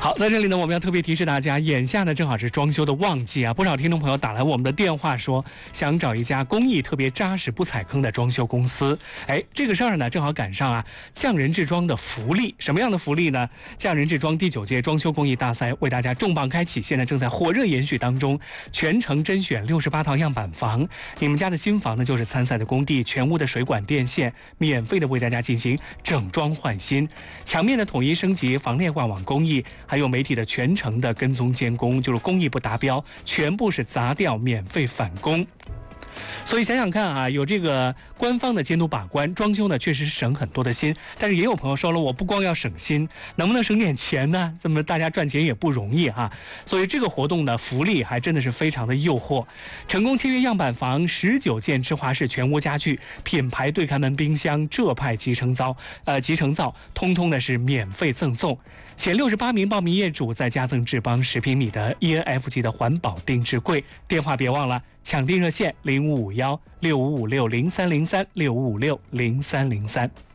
好，在这里呢，我们要特别提示大家，眼下呢正好是装修的旺季啊，不少听众朋友打来我们的电话说，想找一家工艺特别扎实、不踩坑的装修公司。这个事儿呢正好赶上匠人制装的福利。什么样的福利呢？匠人制装第9届装修工艺大赛为大家重磅开启，现在正在火热延续当中，全程甄选68套样板房。你们家的新房呢就是参赛的工地，全屋的水管电线免费的为大家进行整装换新，墙面的统一升级，防裂挂网工艺。还有媒体的全程的跟踪监工，就是工艺不达标，全部是砸掉，免费返工。所以想想看有这个官方的监督把关，装修呢确实省很多的心。但是也有朋友说了，我不光要省心，能不能省点钱呢？这么大家赚钱也不容易所以这个活动呢，福利还真的是非常的诱惑。成功签约样板房19件芝华士全屋家具、品牌对看门冰箱、浙派集成灶，通通的是免费赠送。前68名报名业主再加赠智邦10平米的 ENF 级的环保定制柜。电话别忘了抢订热线05516556030365560303。